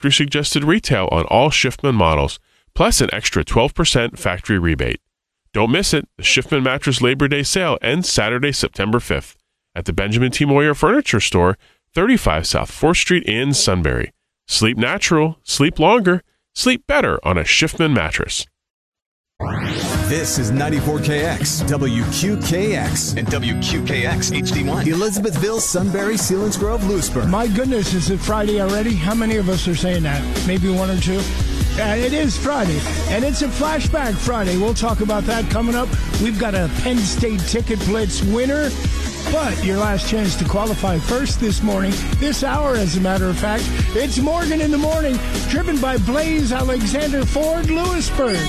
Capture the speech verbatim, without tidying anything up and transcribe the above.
factory suggested retail on all Schiffman models, plus an extra twelve percent factory rebate. Don't miss it. The Schiffman Mattress Labor Day sale ends Saturday, September fifth at the Benjamin T. Moyer Furniture Store, thirty-five South fourth Street in Sunbury. Sleep natural, sleep longer, sleep better on a Schiffman mattress. This is ninety-four K X, W Q K X, and W Q K X H D one. Elizabethville, Sunbury, Selinsgrove, Lewisburg. My goodness, is it Friday already? How many of us are saying that? Maybe one or two? Uh, it is Friday, and it's a Flashback Friday. We'll talk about that coming up. We've got a Penn State Ticket Blitz winner, but your last chance to qualify first this morning, this hour as a matter of fact, it's Morgan in the Morning, driven by Blaze Alexander Ford, Lewisburg.